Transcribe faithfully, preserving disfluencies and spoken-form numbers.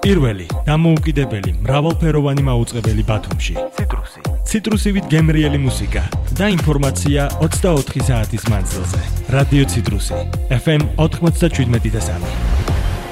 პირველი, დამოუკიდებელი, მრავალფეროვანი მაუწყებელი ბათუმში. ციტრუსი. ციტრუსივით გემრიელი მუსიკა და ინფორმაცია ოცდაოთხი საათის მანძილზე. რადიო ციტრუსი. ეფ ემ ოთხმოცდაშვიდმეტი და სამი.